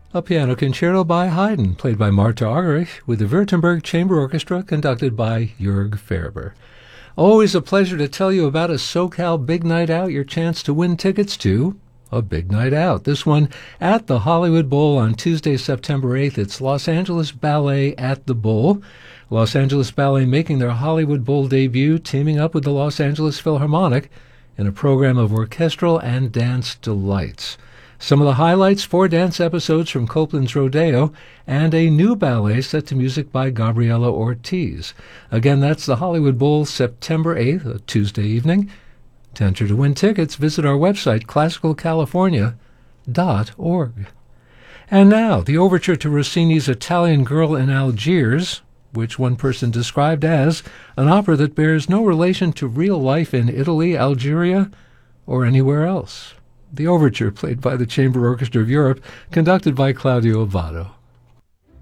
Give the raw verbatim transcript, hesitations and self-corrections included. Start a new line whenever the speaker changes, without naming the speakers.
A piano concerto by Haydn, played by Marta Argerich, with the Württemberg Chamber Orchestra, conducted by Jörg Ferber. Always a pleasure to tell you about a SoCal Big Night Out, your chance to win tickets to a big night out. This one at the Hollywood Bowl on Tuesday, September eighth. It's Los Angeles Ballet at the Bowl. Los Angeles Ballet making their Hollywood Bowl debut, teaming up with the Los Angeles Philharmonic in a program of orchestral and dance delights. Some of the highlights, four dance episodes from Copeland's Rodeo, and a new ballet set to music by Gabriela Ortiz. Again, that's the Hollywood Bowl, September eighth, a Tuesday evening. To enter to win tickets, visit our website, classical california dot org. And now, the overture to Rossini's Italian Girl in Algiers, which one person described as an opera that bears no relation to real life in Italy, Algeria, or anywhere else. The overture, played by the Chamber Orchestra of Europe, conducted by Claudio Abbado.